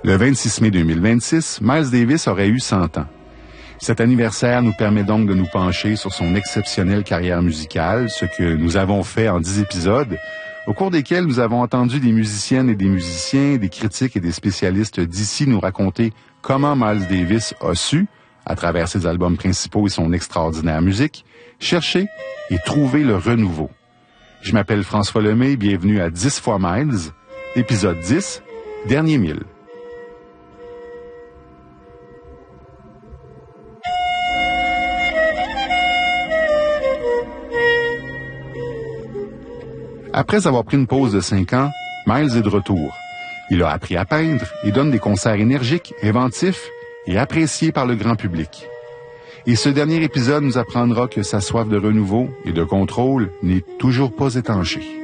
Le 26 mai 2026, Miles Davis aurait eu 100 ans. Cet anniversaire nous permet donc de nous pencher sur son exceptionnelle carrière musicale, ce que nous avons fait en 10 épisodes, au cours desquels nous avons entendu des musiciennes et des musiciens, des critiques et des spécialistes d'ici nous raconter comment Miles Davis a su, à travers ses albums principaux et son extraordinaire musique, chercher et trouver le renouveau. Je m'appelle François Lemay, bienvenue à 10 fois Miles, épisode 10, dernier 1000. Après avoir pris une pause de 5 ans, Miles est de retour. Il a appris à peindre et donne des concerts énergiques, inventifs et appréciés par le grand public. Et ce dernier épisode nous apprendra que sa soif de renouveau et de contrôle n'est toujours pas étanchée.